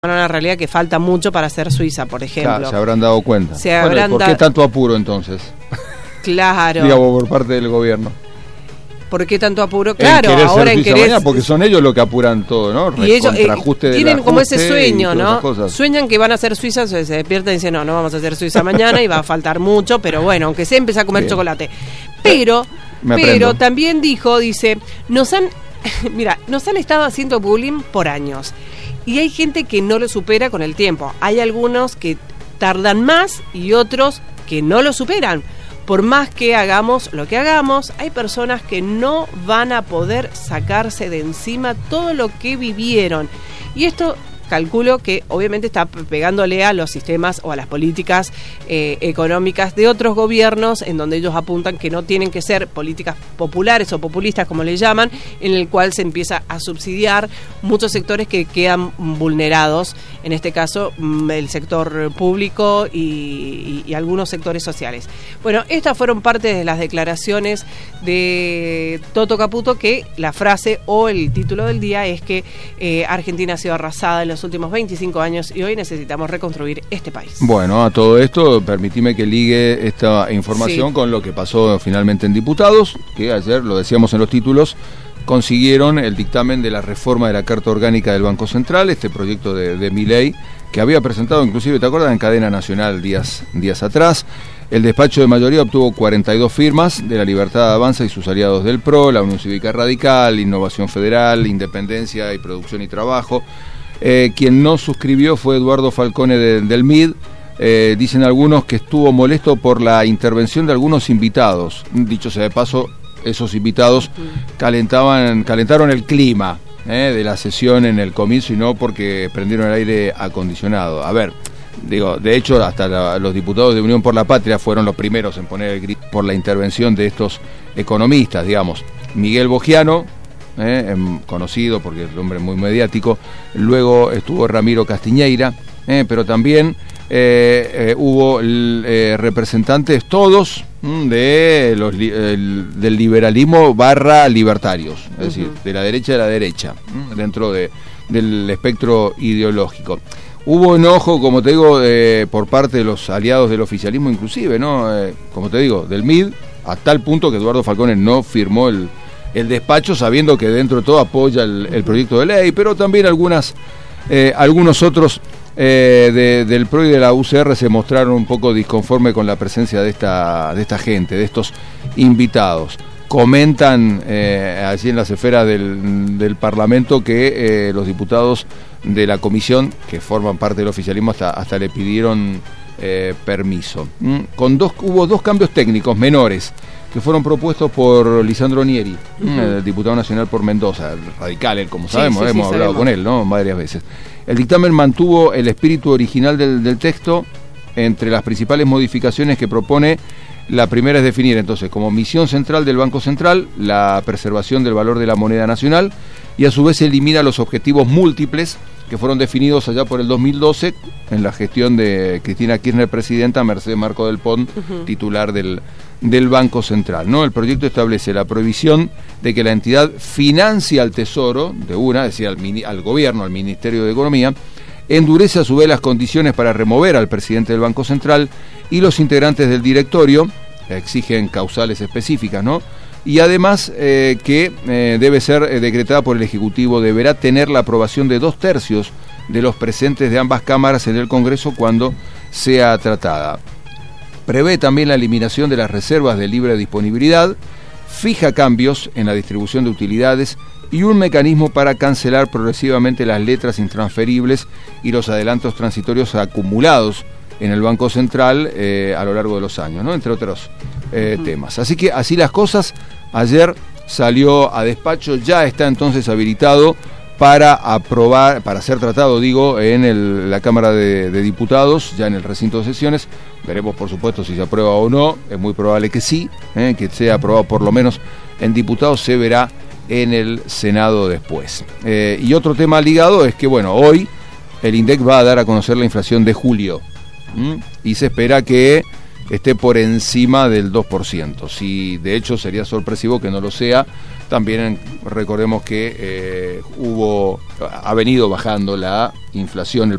una realidad que falta mucho para ser Suiza, por ejemplo. Claro, se habrán dado cuenta. Bueno, ¿por qué tanto apuro entonces? Claro. Digamos, por parte del gobierno. ¿Por qué tanto apuro? Claro, ahora en querer... Porque son ellos los que apuran todo, ¿no? Y ellos tienen como ese sueño, ¿no? Sueñan que van a ser Suiza, se despiertan y dicen, no vamos a ser Suiza mañana y va a faltar mucho, pero bueno, aunque sea empezar a comer chocolate. Pero también dice, nos han estado haciendo bullying por años. Y hay gente que no lo supera con el tiempo. Hay algunos que tardan más y otros que no lo superan. Por más que hagamos lo que hagamos, hay personas que no van a poder sacarse de encima todo lo que vivieron. Y esto calculo que obviamente está pegándole a los sistemas o a las políticas económicas de otros gobiernos, en donde ellos apuntan que no tienen que ser políticas populares o populistas, como le llaman, en el cual se empieza a subsidiar muchos sectores que quedan vulnerados, en este caso el sector público y algunos sectores sociales. Bueno, estas fueron parte de las declaraciones de Toto Caputo, que la frase o el título del día es que Argentina ha sido arrasada en los últimos 25 años y hoy necesitamos reconstruir este país. Bueno, a todo esto, permitime que ligue esta información con lo que pasó finalmente en diputados, que ayer, lo decíamos en los títulos, consiguieron el dictamen de la reforma de la Carta Orgánica del Banco Central, este proyecto de Milei, que había presentado inclusive, ¿te acuerdas?, en cadena nacional días atrás. El despacho de mayoría obtuvo 42 firmas de la Libertad Avanza y sus aliados del PRO, la Unión Cívica Radical, Innovación Federal, Independencia y Producción y Trabajo. Quien no suscribió fue Eduardo Falcone del MID. Dicen algunos que estuvo molesto por la intervención de algunos invitados. Dicho sea de paso, esos invitados calentaron el clima de la sesión en el comienzo y no porque prendieron el aire acondicionado. A ver, de hecho, hasta los diputados de Unión por la Patria fueron los primeros en poner el grito por la intervención de estos economistas, digamos. Miguel Bogiano, conocido porque es un hombre muy mediático, luego estuvo Ramiro Castiñeira, pero también hubo representantes todos del liberalismo / libertarios, es decir, de la derecha, dentro del espectro ideológico. Hubo enojo, como te digo, por parte de los aliados del oficialismo inclusive, ¿no? Como te digo, del MID, a tal punto que Eduardo Falcone no firmó el despacho, sabiendo que dentro de todo apoya el proyecto de ley, pero también algunos otros del PRO y de la UCR se mostraron un poco disconforme con la presencia de esta gente, de estos invitados. Comentan allí en las esferas del Parlamento que los diputados de la comisión, que forman parte del oficialismo, hasta le pidieron permiso. Hubo dos cambios técnicos menores que fueron propuestos por Lisandro Nieri, el diputado nacional por Mendoza, radical, él, como sabemos, hemos hablado con él, ¿no?, varias veces. El dictamen mantuvo el espíritu original del texto. Entre las principales modificaciones que propone, la primera es definir entonces como misión central del Banco Central la preservación del valor de la moneda nacional, y a su vez elimina los objetivos múltiples que fueron definidos allá por el 2012 en la gestión de Cristina Kirchner, presidenta, Mercedes Marco del Pont, titular del Banco Central, ¿no? El proyecto establece la prohibición de que la entidad financie al Tesoro, es decir, al gobierno, al Ministerio de Economía, endurece a su vez las condiciones para remover al presidente del Banco Central y los integrantes del directorio, exigen causales específicas, ¿no? Y además que debe ser decretada por el Ejecutivo, deberá tener la aprobación de 2/3 de los presentes de ambas cámaras en el Congreso cuando sea tratada. Prevé también la eliminación de las reservas de libre disponibilidad, fija cambios en la distribución de utilidades y un mecanismo para cancelar progresivamente las letras intransferibles y los adelantos transitorios acumulados en el Banco Central a lo largo de los años, ¿no?, entre otros temas. Así que así las cosas, ayer salió a despacho, ya está entonces habilitado para aprobar, para ser tratado, en la Cámara de Diputados, ya en el recinto de sesiones. Veremos, por supuesto, si se aprueba o no. Es muy probable que sí, que sea aprobado por lo menos en diputados, se verá en el Senado después. Y otro tema ligado es que, hoy el INDEC va a dar a conocer la inflación de julio, y se espera que esté por encima del 2%. Si de hecho sería sorpresivo que no lo sea. También recordemos que ha venido bajando la inflación,